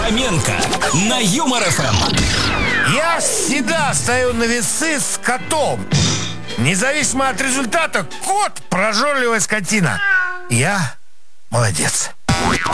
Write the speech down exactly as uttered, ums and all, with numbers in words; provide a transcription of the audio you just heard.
Фоменко на Юмор эф эм. Я всегда стою на весы с котом. Независимо от результата, кот — прожорливая скотина. Я молодец.